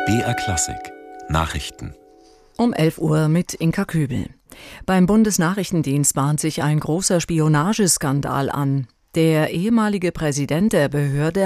BR Klassik Nachrichten Um 11 Uhr mit Inka Kübel. Beim Bundesnachrichtendienst bahnt sich ein großer Spionageskandal an. Der ehemalige Präsident der Behörde